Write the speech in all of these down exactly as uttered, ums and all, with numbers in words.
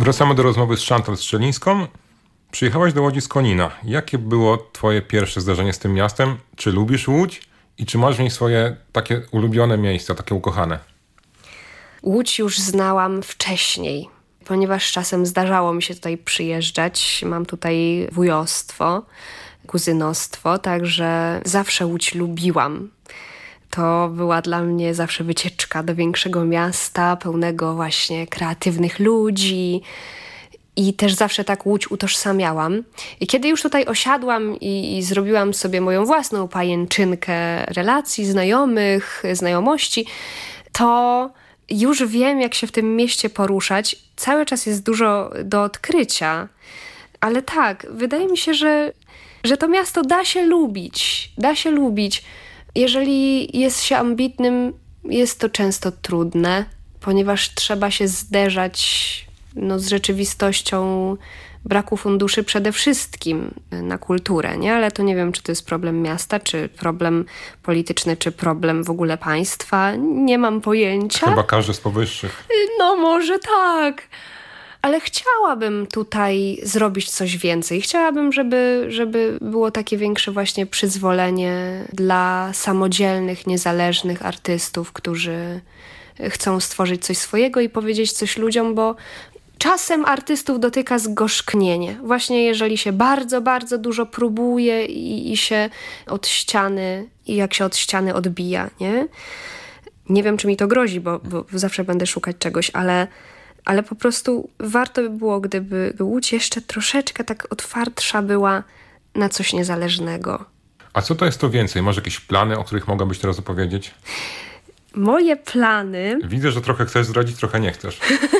Wracamy do rozmowy z Chantal Strzelińską. Przyjechałaś do Łodzi z Konina. Jakie było twoje pierwsze zdarzenie z tym miastem? Czy lubisz Łódź? I czy masz w niej swoje takie ulubione miejsca, takie ukochane? Łódź już znałam wcześniej, ponieważ czasem zdarzało mi się tutaj przyjeżdżać. Mam tutaj wujostwo, kuzynostwo, także zawsze Łódź lubiłam. To była dla mnie zawsze wycieczka do większego miasta, pełnego właśnie kreatywnych ludzi. I też zawsze tak Łódź utożsamiałam. I kiedy już tutaj osiadłam i, i zrobiłam sobie moją własną pajęczynkę relacji, znajomych, znajomości, to już wiem, jak się w tym mieście poruszać. Cały czas jest dużo do odkrycia. Ale tak, wydaje mi się, że, że to miasto da się lubić. Da się lubić. Jeżeli jest się ambitnym, jest to często trudne, ponieważ trzeba się zderzać no, z rzeczywistością braku funduszy przede wszystkim na kulturę, nie? Ale to nie wiem, czy to jest problem miasta, czy problem polityczny, czy problem w ogóle państwa. Nie mam pojęcia. Chyba każdy z powyższych. No może tak. Ale chciałabym tutaj zrobić coś więcej. Chciałabym, żeby, żeby było takie większe właśnie przyzwolenie dla samodzielnych, niezależnych artystów, którzy chcą stworzyć coś swojego i powiedzieć coś ludziom, bo czasem artystów dotyka zgorzknienie. Właśnie jeżeli się bardzo, bardzo dużo próbuje i, i się od ściany, i jak się od ściany odbija, nie? Nie wiem, czy mi to grozi, bo, bo zawsze będę szukać czegoś, ale Ale po prostu warto by było, gdyby Łódź jeszcze troszeczkę tak otwartsza była na coś niezależnego. A co to jest to więcej? Masz jakieś plany, o których mogłabyś teraz opowiedzieć? Moje plany... Widzę, że trochę chcesz zdradzić, trochę nie chcesz.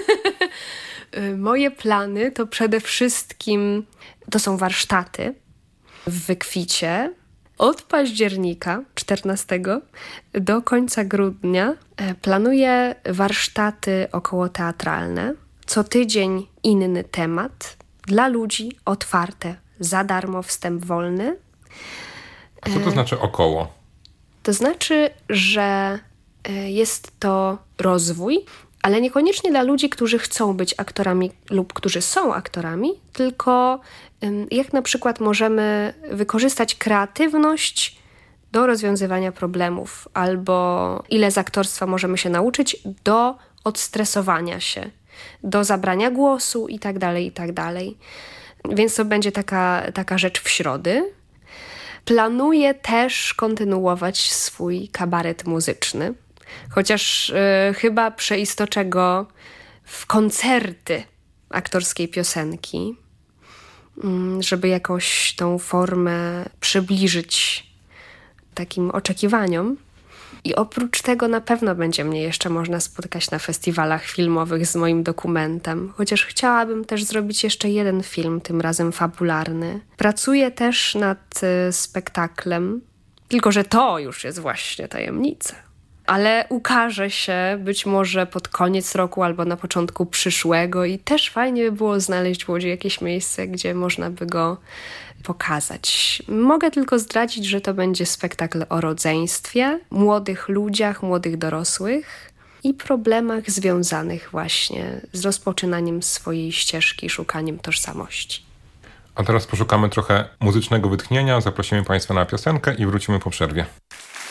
Moje plany to przede wszystkim... To są warsztaty w Wykwicie. Od października czternastego do końca grudnia planuję warsztaty okołoteatralne. Co tydzień inny temat. Dla ludzi otwarte, za darmo, wstęp wolny. A co to znaczy około? To znaczy, że jest to rozwój, ale niekoniecznie dla ludzi, którzy chcą być aktorami lub którzy są aktorami, tylko jak na przykład możemy wykorzystać kreatywność do rozwiązywania problemów, albo ile z aktorstwa możemy się nauczyć do odstresowania się, do zabrania głosu i tak dalej, i tak dalej. Więc to będzie taka, taka rzecz w środy. Planuję też kontynuować swój kabaret muzyczny, chociaż y, chyba przeistoczę go w koncerty aktorskiej piosenki, y, żeby jakoś tą formę przybliżyć takim oczekiwaniom. I oprócz tego na pewno będzie mnie jeszcze można spotkać na festiwalach filmowych z moim dokumentem, chociaż chciałabym też zrobić jeszcze jeden film, tym razem fabularny. Pracuję też nad y, spektaklem, tylko że to już jest właśnie tajemnica. Ale ukaże się być może pod koniec roku albo na początku przyszłego i też fajnie by było znaleźć w Łodzi jakieś miejsce, gdzie można by go pokazać. Mogę tylko zdradzić, że to będzie spektakl o rodzeństwie, młodych ludziach, młodych dorosłych i problemach związanych właśnie z rozpoczynaniem swojej ścieżki, szukaniem tożsamości. A teraz poszukamy trochę muzycznego wytchnienia, zaprosimy Państwa na piosenkę i wrócimy po przerwie.